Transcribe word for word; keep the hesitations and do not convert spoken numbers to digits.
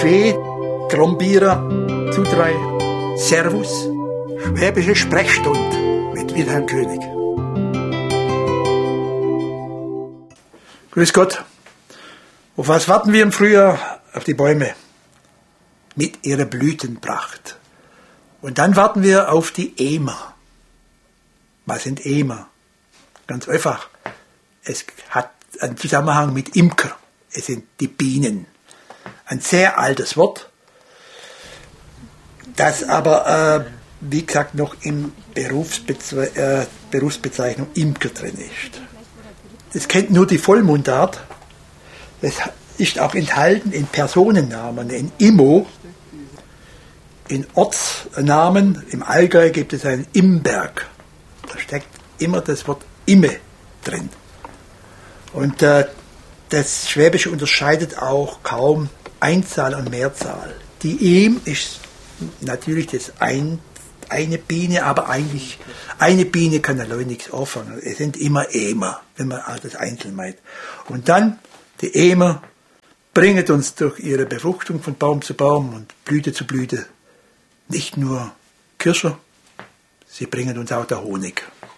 Fee, Trombierer, zu drei, Servus, Schwäbische Sprechstunde mit Wilhelm König. Grüß Gott. Auf was warten wir im Frühjahr? Auf die Bäume mit ihrer Blütenpracht. Und dann warten wir auf die Emer. Was sind Emer? Ganz einfach. Es hat einen Zusammenhang mit Imker. Es sind die Bienen. Ein sehr altes Wort, das aber, äh, wie gesagt, noch in Berufsbeze äh, Berufsbezeichnung Imker drin ist. Das kennt nur die Vollmundart. Das ist auch enthalten in Personennamen, in Immo, in Ortsnamen. Im Allgäu gibt es einen Imberg. Da steckt immer das Wort Imme drin. Und äh, das Schwäbische unterscheidet auch kaum Einzahl und Mehrzahl. Die Em ist natürlich das ein, eine Biene, aber eigentlich eine Biene kann allein nichts auffangen. Es sind immer Emer, wenn man das einzeln meint. Und dann die Emer bringen uns durch ihre Befruchtung von Baum zu Baum und Blüte zu Blüte nicht nur Kirsche, sie bringen uns auch der Honig.